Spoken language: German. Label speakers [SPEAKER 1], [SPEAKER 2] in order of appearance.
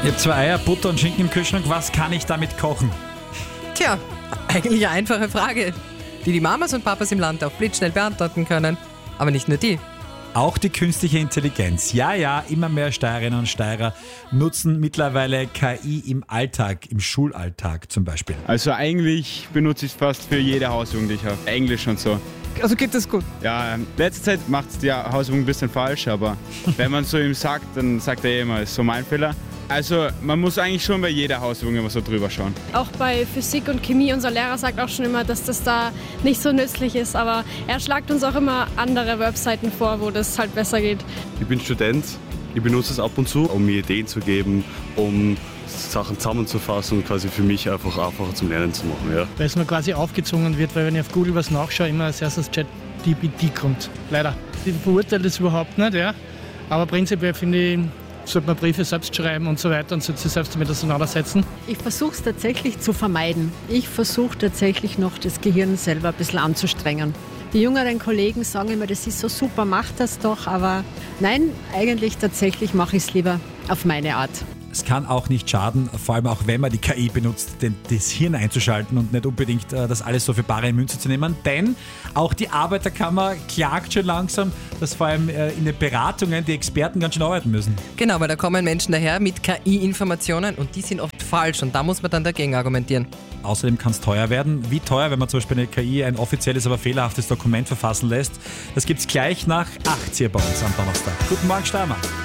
[SPEAKER 1] Ich habe 2 Eier, Butter und Schinken im Kühlschrank. Was kann ich damit kochen?
[SPEAKER 2] Tja, eigentlich eine einfache Frage, die Mamas und Papas im Land auch blitzschnell beantworten können. Aber nicht nur die.
[SPEAKER 1] Auch die künstliche Intelligenz. Ja, immer mehr Steirerinnen und Steirer nutzen mittlerweile KI im Alltag, im Schulalltag zum Beispiel.
[SPEAKER 3] Also eigentlich benutze ich es fast für jede Hausübung, die ich habe. Englisch und so.
[SPEAKER 2] Also geht das gut?
[SPEAKER 3] Ja, letzte Zeit macht es die Hausübung ein bisschen falsch, aber wenn man so ihm sagt, dann sagt er immer, ist so mein Fehler. Also man muss eigentlich schon bei jeder Hausübung immer so drüber schauen.
[SPEAKER 4] Auch bei Physik und Chemie, unser Lehrer sagt auch schon immer, dass das da nicht so nützlich ist. Aber er schlagt uns auch immer andere Webseiten vor, wo das halt besser geht.
[SPEAKER 5] Ich bin Student, ich benutze es ab und zu, um mir Ideen zu geben, um Sachen zusammenzufassen und quasi für mich einfach einfacher zum Lernen zu machen. Ja.
[SPEAKER 6] Weil es mir quasi aufgezwungen wird, weil wenn ich auf Google was nachschaue, immer als erstes ChatGPT kommt. Leider. Ich verurteile das überhaupt nicht, ja. Aber prinzipiell finde ich, sollte man Briefe selbst schreiben und so weiter und sollte sich selbst damit auseinandersetzen.
[SPEAKER 7] Ich versuche es tatsächlich zu vermeiden. Ich versuche tatsächlich noch das Gehirn selber ein bisschen anzustrengen. Die jüngeren Kollegen sagen immer, das ist so super, mach das doch. Aber nein, eigentlich tatsächlich mache ich es lieber auf meine Art.
[SPEAKER 1] Es kann auch nicht schaden, vor allem auch wenn man die KI benutzt, das Hirn einzuschalten und nicht unbedingt das alles so für bare Münze zu nehmen. Denn auch die Arbeiterkammer klagt schon langsam, dass vor allem in den Beratungen die Experten ganz schön arbeiten müssen.
[SPEAKER 2] Genau, weil da kommen Menschen daher mit KI-Informationen und die sind oft falsch und da muss man dann dagegen argumentieren.
[SPEAKER 1] Außerdem kann es teuer werden. Wie teuer, wenn man zum Beispiel eine KI ein offizielles, aber fehlerhaftes Dokument verfassen lässt? Das gibt's gleich nach 8 hier bei uns am Donnerstag. Guten Morgen, Steiermark.